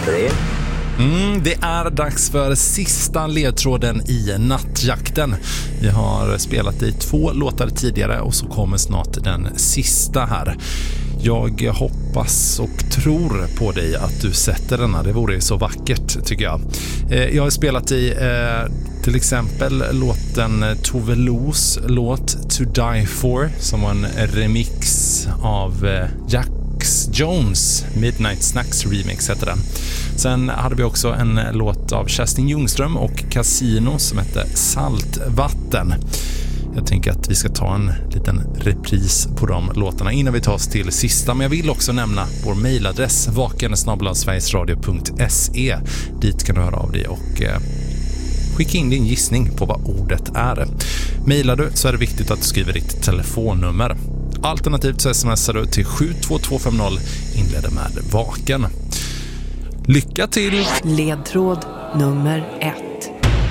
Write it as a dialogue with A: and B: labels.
A: brev.
B: Det är dags för sista ledtråden i nattjakten. Vi har spelat i 2 låtar tidigare och så kommer snart den sista här. Jag hoppas och tror på dig att du sätter denna. Det vore så vackert tycker jag. Jag har spelat i till exempel låten Tove Los låt To Die For som var en remix av Jack Jones, Midnight Snacks remix heter den. Sen hade vi också en låt av Kerstin Ljungström och Casino som heter Saltvatten. Jag tänker att vi ska ta en liten repris på de låtarna innan vi tar oss till sista. Men jag vill också nämna vår mejladress vaken@sverigesradio.se. Dit kan du höra av dig och skicka in din gissning på vad ordet är. Mejlar du så är det viktigt att du skriver ditt telefonnummer. Alternativt så smsar du till 72250, inleder med vaken. Lycka till!
C: Ledtråd nummer 1.